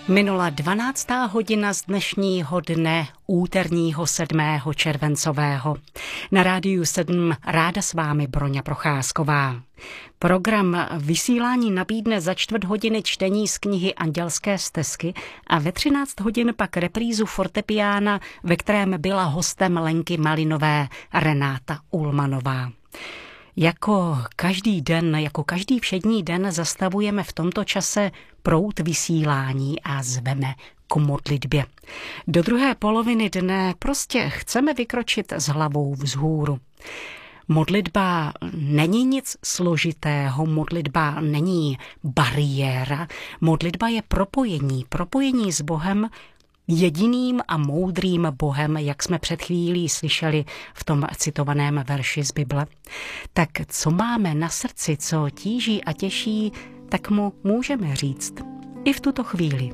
Minula 12. hodina z dnešního dne, úterního 7. červencového. Na Rádiu 7 ráda s vámi Broňa Procházková. Program vysílání nabídne za 4 hodiny čtení z knihy Andělské stezky a ve 13 hodin pak reprízu fortepiána, ve kterém byla hostem Lenky Malinové Renáta Ulmanová. Jako každý den, jako každý všední den zastavujeme v tomto čase proud vysílání a zveme k modlitbě. Do druhé poloviny dne prostě chceme vykročit s hlavou vzhůru. Modlitba není nic složitého, modlitba není bariéra, modlitba je propojení s Bohem, jediným a moudrým Bohem, jak jsme před chvílí slyšeli v tom citovaném verši z Bible. Tak co máme na srdci, co tíží a těší, tak mu můžeme říct i v tuto chvíli.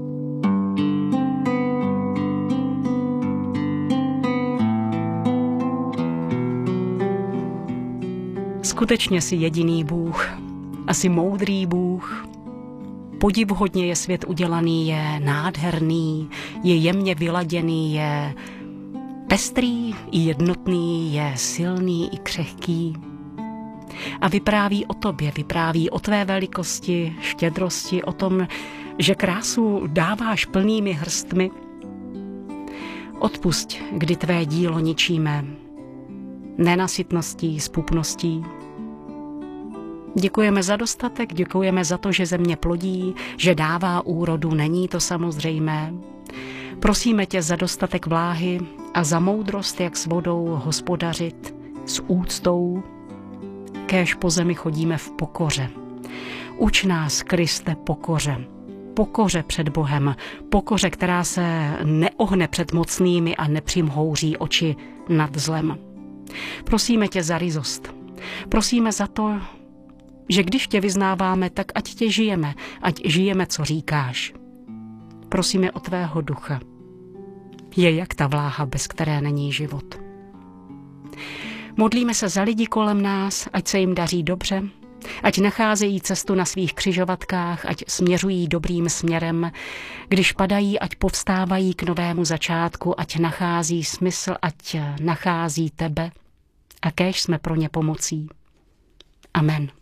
Skutečně jsi jediný Bůh, asi moudrý Bůh. Podivuhodně je svět udělaný, je nádherný, je jemně vyladěný, je pestrý i jednotný, je silný i křehký. A vypráví o tobě, vypráví o tvé velikosti, štědrosti, o tom, že krásu dáváš plnými hrstmi. Odpusť, kdy tvé dílo ničíme nenasytností, zpupností. Děkujeme za dostatek, děkujeme za to, že země plodí, že dává úrodu, není to samozřejmé. Prosíme tě za dostatek vláhy a za moudrost, jak s vodou hospodařit, s úctou. Kéž po zemi chodíme v pokoře. Uč nás, Kriste, pokoře. Pokoře před Bohem, pokoře, která se neohne před mocnými a nepřimhouří oči nad zlem. Prosíme tě za ryzost. Prosíme za to, že když tě vyznáváme, tak ať tě žijeme, ať žijeme, co říkáš. Prosíme o tvého ducha. Je jak ta vláha, bez které není život. Modlíme se za lidi kolem nás, ať se jim daří dobře, ať nacházejí cestu na svých křižovatkách, ať směřují dobrým směrem, když padají, ať povstávají k novému začátku, ať nachází smysl, ať nachází tebe a kéž jsme pro ně pomocí. Amen.